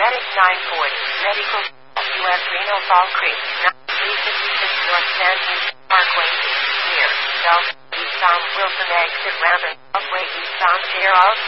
Medic 940, Medical, U.S. Reno Fall Creek, 356 North San Luis Parkway, near South East on Wilson Exit Ramp and Subway East on Gerald